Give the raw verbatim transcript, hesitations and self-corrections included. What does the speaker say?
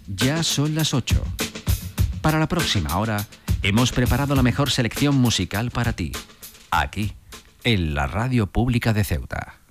Ya son las ocho. Para la próxima hora, hemos preparado la mejor selección musical para ti, aquí, en la Radio Pública de Ceuta.